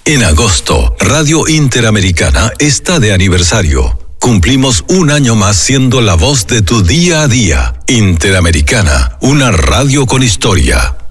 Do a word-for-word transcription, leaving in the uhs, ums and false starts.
En agosto, Radio Interamericana está de aniversario. Cumplimos un año más siendo la voz de tu día a día. Interamericana, una radio con historia.